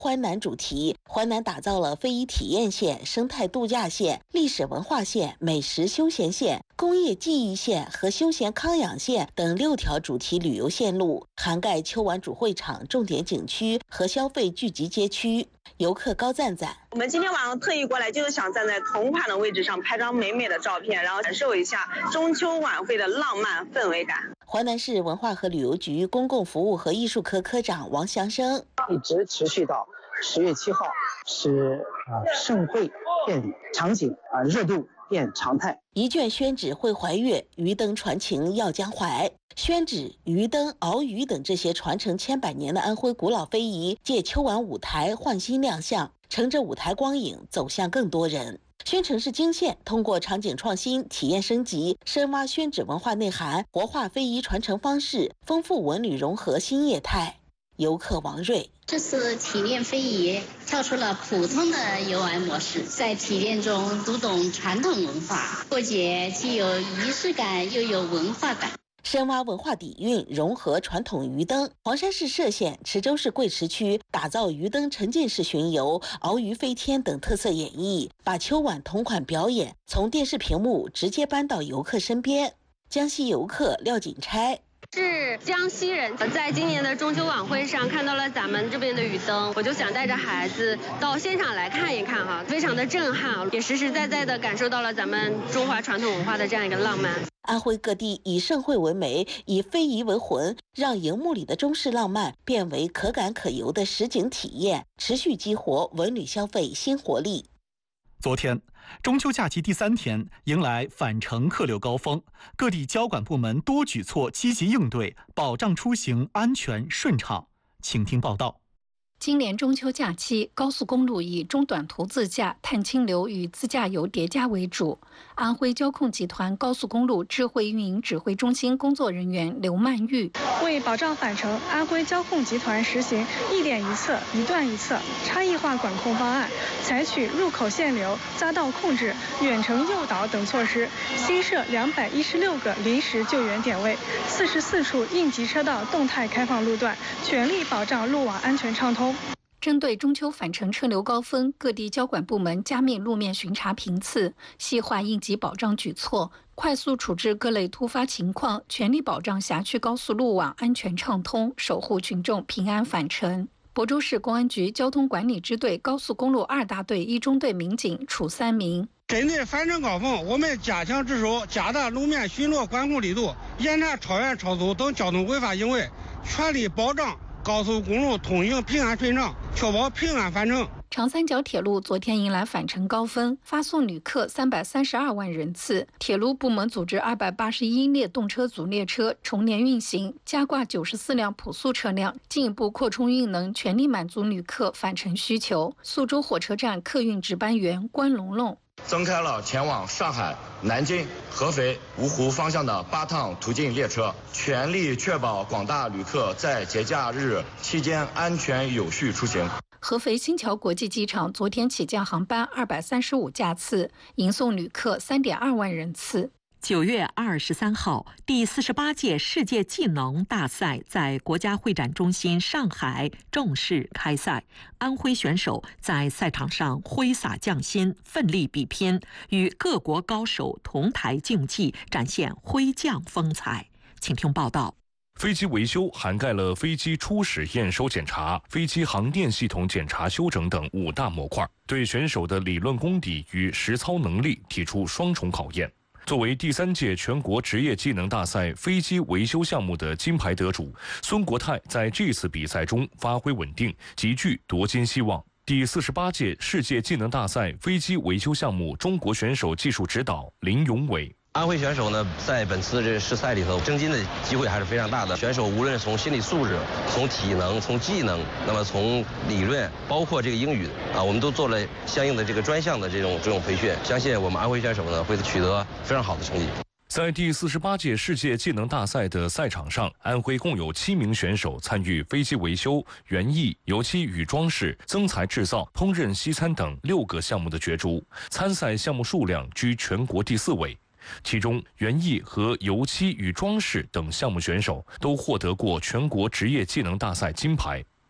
淮南主题。淮南打造了非遗体验线、生态度假线、历史文化线、美食休闲线、工业记忆线和休闲康养线等6条主题旅游线路，涵盖秋晚主会场、重点景区和消费聚集街区。游客高赞赞： 我们今天晚上特意过来，就是想站在同款的位置上拍张美美的照片，然后感受一下中秋晚会的浪漫氛围感。 淮南市文化和旅游局公共服务和艺术科科长王祥生： 一直持续到10月7号，使盛会变场景，热度变常态。 一卷宣纸绘怀岳，鱼灯传情耀江淮。宣纸、鱼灯、鳌鱼等这些传承千百年的安徽古老非遗，借秋晚舞台焕新亮相，乘着舞台光影走向更多人。宣城市惊县通过场景创新、体验升级，深挖宣纸文化内涵，活化非遗传承方式，丰富文旅融合新业态。游客王瑞： 这次体验非遗跳出了普通的游玩模式，在体验中读懂传统文化，过节既有仪式感又有文化感。 深挖文化底蕴，融合传统鱼灯。黄山市歙县、池州市贵池区打造鱼灯沉浸式巡游、鳌鱼飞天等特色演绎，把秋晚同款表演从电视屏幕直接搬到游客身边。江西游客廖锦钗： 是江西人，在今年的中秋晚会上看到了咱们这边的鱼灯，我就想带着孩子到现场来看一看哈，非常的震撼，也实实在在的感受到了咱们中华传统文化的这样一个浪漫。 安徽各地以盛会为媒，以非遗为魂，让荧幕里的中式浪漫变为可感可游的实景体验，持续激活文旅消费新活力。 昨天，中秋假期第3天，迎来返程客流高峰，各地交管部门多举措积极应对，保障出行安全顺畅。请听报道。 今年中秋假期，高速公路以中短途自驾、碳清流与自驾游叠加为主。安徽交控集团高速公路智慧运营指挥中心工作人员刘曼玉： 为保障返程，安徽交控集团实行一点一策、一段一策差异化管控方案，采取入口限流、匝道控制、远程诱导等措施，新设216个临时救援点位，44处应急车道动态开放路段，全力保障路网安全畅通。 针对中秋返程车流高峰，各地交管部门加密路面巡查频次，细化应急保障举措，快速处置各类突发情况，全力保障辖区高速路网安全畅通，守护群众平安返程。亳州市公安局交通管理支队高速公路2大队1中队民警处3名。 针对返程高峰，我们加强值守，加大路面巡逻管控力度，严查超员超速等交通违法行为，全力保障高速公路通行平安顺畅，确保平安返程。 长三角铁路昨天迎来返程高峰，发送旅客332万人次。铁路部门组织281列动车组列车重联运行，加挂94辆普速车辆，进一步扩充运能，全力满足旅客返程需求。苏州火车站客运值班员关龙龙： 增开了前往上海、南京、合肥、芜湖方向的8趟途径列车，全力确保广大旅客在节假日期间安全有序出行。 合肥新桥国际机场昨天起降航班235架次，迎送旅客3.2万人次。 9月23号，第48届世界技能大赛在国家会展中心上海正式开赛。安徽选手在赛场上挥洒匠心，奋力比拼，与各国高手同台竞技，展现挥匠风采。请听报道。 飞机维修涵盖了飞机初始验收检查、飞机航电系统检查修整等5大模块，对选手的理论功底与实操能力提出双重考验。作为第3届全国职业技能大赛飞机维修项目的金牌得主，孙国泰在这次比赛中发挥稳定，极具夺金希望。第48届世界技能大赛飞机维修项目中国选手技术指导林永伟： 安徽选手呢，在本次这试赛里头，争金的机会还是非常大的。选手无论从心理素质、从体能、从技能，那么从理论，包括这个英语啊，我们都做了相应的这个专项的这种培训。相信我们安徽选手呢，会取得非常好的成绩。 在第48届世界技能大赛的赛场上，安徽共有7名选手参与飞机维修、园艺、油漆与装饰、增材制造、烹饪西餐等6个项目的角逐，参赛项目数量居全国第4位。其中，园艺和油漆与装饰等项目选手都获得过全国职业技能大赛金牌。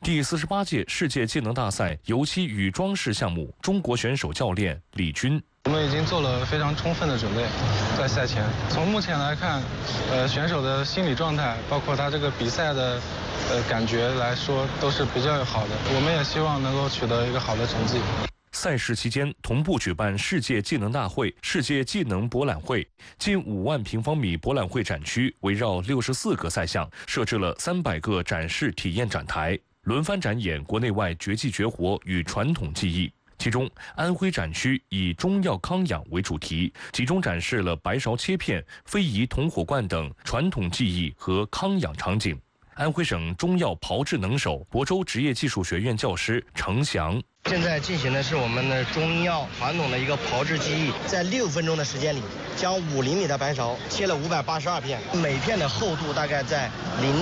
第48届世界技能大赛油漆与装饰项目中国选手教练李军。 我们已经做了非常充分的准备，在赛前。从目前来看，选手的心理状态，包括他这个比赛的感觉来说，都是比较好的。我们也希望能够取得一个好的成绩。 赛事期间同步举办世界技能大会、世界技能博览会，近5万平方米博览会展区围绕64个赛项，设置了300个展示体验展台，轮番展演国内外绝技绝活与传统技艺。其中，安徽展区以中药康养为主题，集中展示了白芍切片、非遗铜火罐等传统技艺和康养场景。安徽省中药炮制能手、亳州职业技术学院教师程翔。 现在进行的是我们的中药传统的一个炮制技艺，在6分钟的时间里，将5厘米的白芍切了582片，每片的厚度大概在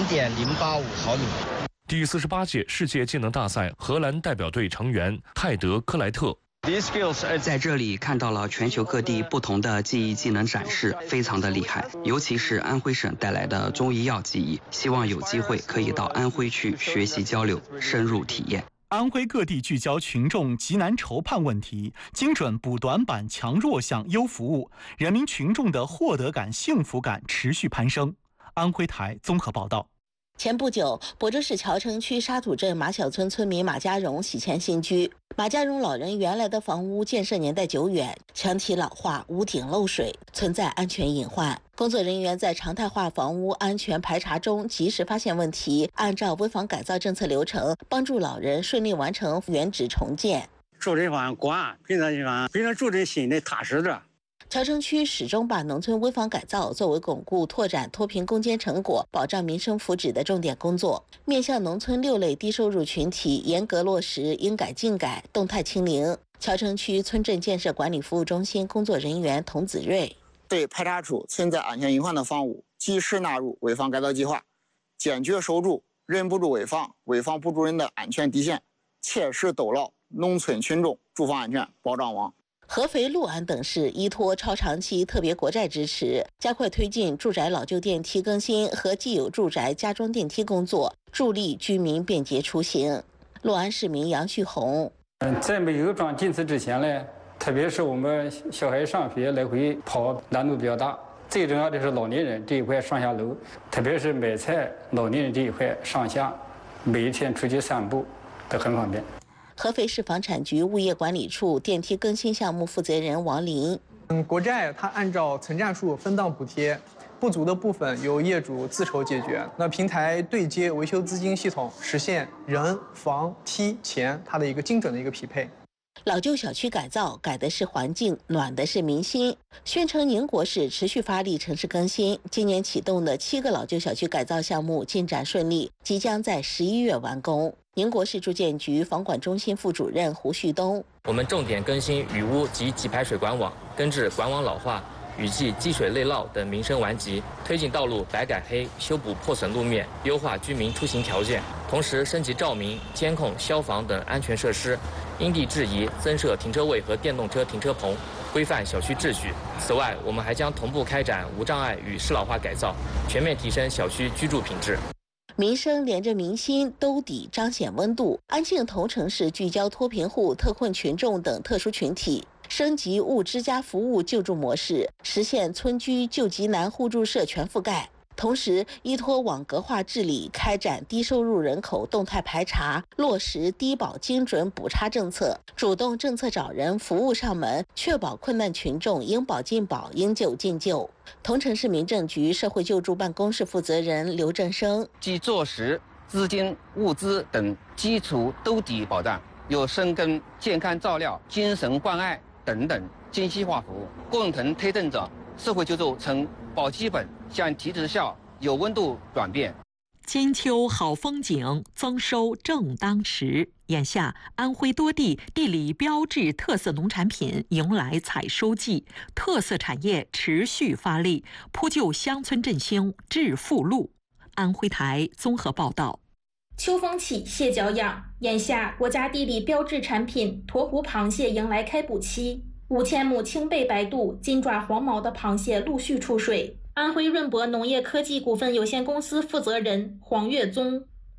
0.085毫米。 第48届世界技能大赛荷兰代表队成员泰德克莱特。 在这里看到了全球各地不同的技艺技能展示，非常的厉害，尤其是安徽省带来的中医药技艺，希望有机会可以到安徽去学习交流，深入体验。 安徽各地聚焦群众急难愁盼问题，精准补短板、强弱项、优服务，人民群众的获得感、幸福感持续攀升。安徽台综合报道。 前不久，亳州市谯城区沙土镇马小村村民马家荣喜迁新居。马家荣老人原来的房屋建设年代久远，墙体老化，屋顶漏水，存在安全隐患。工作人员在常态化房屋安全排查中及时发现问题，按照危房改造政策流程，帮助老人顺利完成原址重建。 住这方国安，平常地方，平常住这心里踏实着。 谯城区始终把农村危房改造作为巩固、拓展脱贫攻坚成果、保障民生福祉的重点工作，面向农村6类低收入群体，严格落实应改尽改、动态清零。谯城区村镇建设管理服务中心工作人员童子睿： 对排查出存在安全隐患的房屋，及时纳入危房改造计划，坚决守住人不住危房、危房不住人的安全底线，切实兜牢农村群众住房安全保障网。 合肥、六安等市依托超长期特别国债支持，加快推进住宅老旧电梯更新和既有住宅加装电梯工作，助力居民便捷出行。六安市民杨旭红： 在没有装电梯之前呢，特别是我们小孩上学来回跑难度比较大。最重要的是老年人这一块上下楼，特别是买菜，老年人这一块上下，每一天出去散步都很方便。 合肥市房产局物业管理处电梯更新项目负责人王林： 国债它按照存占数分档补贴，不足的部分由业主自筹解决。那平台对接维修资金系统，实现人、房、梯、钱它的一个精准的一个匹配。 老旧小区改造改的是环境，暖的是民心。宣城宁国市持续发力城市更新，今年启动的7个老旧小区改造项目进展顺利，即将在11月完工。宁国市住建局房管中心副主任胡旭东： 我们重点更新雨污及集排水管网，根治管网老化、雨季积水内涝等民生顽疾，推进道路白改黑，修补破损路面，优化居民出行条件，同时升级照明、监控、消防等安全设施，因地制宜增设停车位和电动车停车棚，规范小区秩序。此外，我们还将同步开展无障碍与适老化改造，全面提升小区居住品质。 民生连着民心，兜底彰显温度。安庆桐城市聚焦脱贫户、特困群众等特殊群体，升级物之家服务救助模式，实现村居救急难互助社全覆盖。同时，依托网格化治理，开展低收入人口动态排查，落实低保精准补差政策，主动政策找人，服务上门，确保困难群众应保尽保，应救尽救。桐城市民政局社会救助办公室负责人刘振生： 即落实资金、物资等基础兜底保障，有深耕健康照料、精神关爱等等精细化服务，共同推动着社会救助从保基本向提质效、有温度转变。 金秋好风景，增收正当时。眼下，安徽多地地理标志特色农产品迎来采收季，特色产业持续发力，铺就乡村振兴致富路。安徽台综合报道。 秋风起，蟹脚痒。眼下，国家地理标志产品沱湖螃蟹迎来开捕期，5000亩青背白肚、金爪黄毛的螃蟹陆续出水。安徽润博农业科技股份有限公司负责人黄月宗：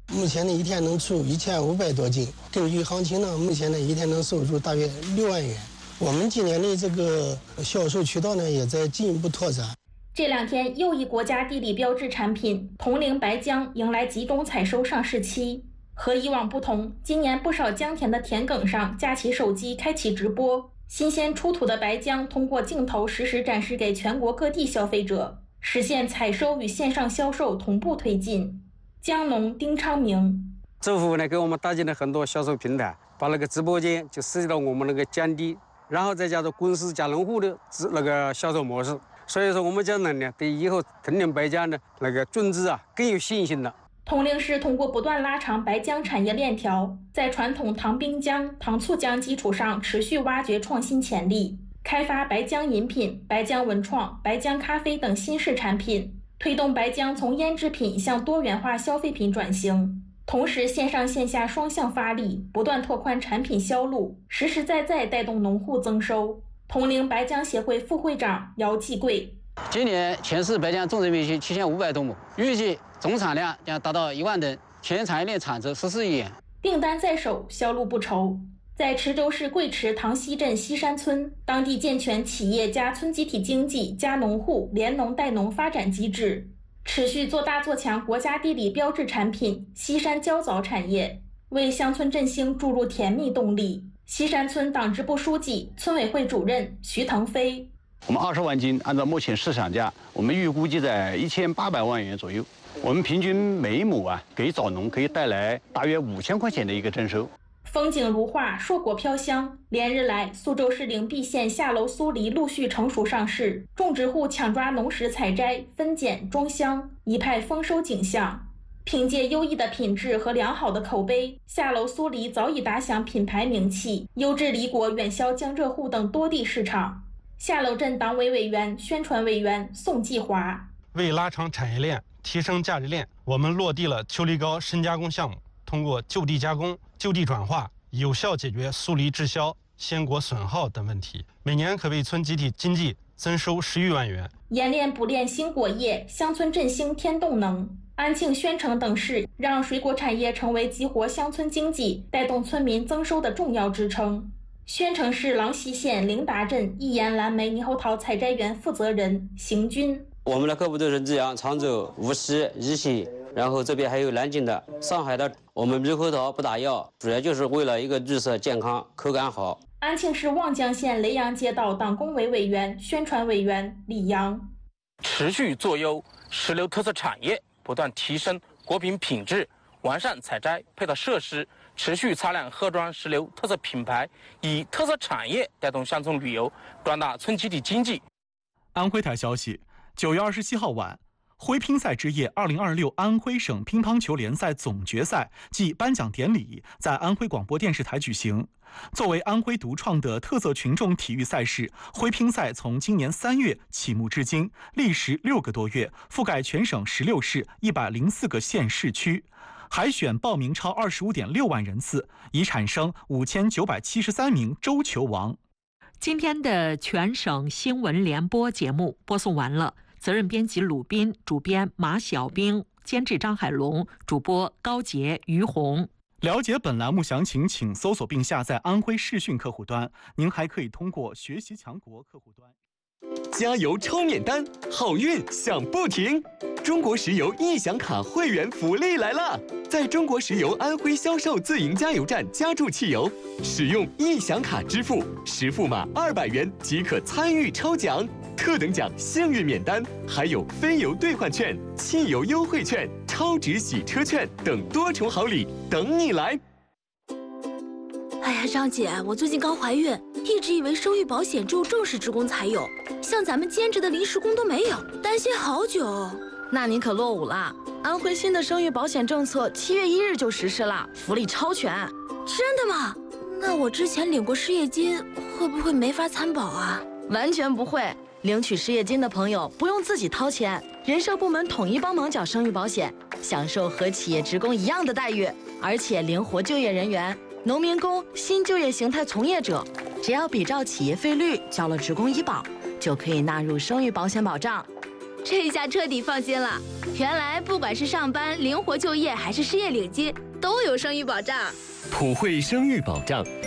目前呢一天能出1500多斤，根据行情呢，目前呢一天能收入大约6万元。我们今年的这个销售渠道呢也在进一步拓展。 这2天，又一国家地理标志产品铜陵白姜迎来集中采收上市期。和以往不同，今年不少姜田的田埂上架起手机开启直播，新鲜出土的白姜通过镜头实时展示给全国各地消费者，实现采收与线上销售同步推进。姜农丁昌明， 政府呢给我们搭建了很多销售平台，把那个直播间就设计到我们那个姜地，然后再加上公司加农户的那个销售模式。所以说我们姜农呢对以后铜陵白姜的那个种植更有信心了。 铜陵市通过不断拉长白姜产业链条，在传统糖冰姜、糖醋姜基础上持续挖掘创新潜力，开发白姜饮品、白姜文创、白姜咖啡等新式产品，推动白姜从腌制品向多元化消费品转型。同时，线上线下双向发力，不断拓宽产品销路，实实在在带动农户增收。铜陵白姜协会副会长姚继贵， 今年全市白姜种植面积7500多亩，预计总产量将达到1万吨，全产业链产值14亿元。 订单在手，销路不愁。在池州市贵池塘溪镇西山村，当地健全企业加村集体经济加农户联农带农发展机制，持续做大做强国家地理标志产品西山焦枣产业，为乡村振兴注入甜蜜动力。西山村党支部书记、村委会主任徐腾飞， 我们20万斤，按照目前市场价，我们预估计在1800万元左右。我们平均每亩给枣农可以带来大约5000块钱的一个增收。 风景如画，硕果飘香。连日来，苏州市灵璧县下楼苏梨陆续成熟上市，种植户抢抓农时采摘、分拣、装箱，一派丰收景象。凭借优异的品质和良好的口碑，下楼苏梨早已打响品牌名气，优质梨果远销江浙沪等多地市场。下楼镇党委委员、宣传委员宋继华， 为拉长产业链、提升价值链，我们落地了秋梨膏深加工项目，通过就地加工、就地转化，有效解决苏梨滞销、鲜果损耗等问题，每年可为村集体经济增收10余万元。 冶炼补炼新果业，乡村振兴添动能。安庆、宣城等市让水果产业成为激活乡村经济、带动村民增收的重要支撑。宣城市郎溪县灵达镇一言蓝莓猕猴桃采摘园负责人邢军， 我们的客户都是资阳、常州、无锡、宜兴，然后这边还有南京的、上海的。我们猕猴桃不打药，主要就是为了一个绿色、健康、口感好。 安庆市望江县雷阳街道党工委委员、宣传委员李阳， 持续做优石榴特色产业，不断提升果品品质，完善采摘配套设施，持续擦亮鹤庄石榴特色品牌，以特色产业带动乡村旅游，壮大村集体经济。 安徽台消息，9月27号晚，徽乒赛之夜2026安徽省乒乓球联赛总决赛暨颁奖典礼在安徽广播电视台举行。作为安徽独创的特色群众体育赛事，徽乒赛从今年3月启幕至今，历时6个多月，覆盖全省16市104个县市区，海选报名超25.6万人次，已产生5973名周球王。 今天的全省新闻联播节目播送完了，责任编辑鲁斌，主编马小兵，监制张海龙，主播高杰、于红。 了解本栏目详情，请搜索并下载安徽视讯客户端。您还可以通过学习强国客户端。 加油超免单，好运享不停！中国石油易享卡会员福利来了！在中国石油安徽销售自营加油站加注汽油，使用易享卡支付，实付码200元即可参与抽奖。特等奖幸运免单，还有非油兑换券、汽油优惠券、超值洗车券等多重好礼等你来。 哎呀，张姐，我最近刚怀孕，一直以为生育保险只有正式职工才有，像咱们兼职的临时工都没有，担心好久。 那你可落伍了，安徽新的生育保险政策7月1日就实施了，福利超全。 真的吗？那我之前领过失业金，会不会没法参保啊？ 完全不会。领取失业金的朋友不用自己掏钱，人社部门统一帮忙缴生育保险，享受和企业职工一样的待遇，而且灵活就业人员、农民工、新就业形态从业者，只要比照企业费率交了职工医保，就可以纳入生育保险保障。 这下彻底放心了。 原来不管是上班、灵活就业还是失业领金，都有生育保障。 普惠生育保障，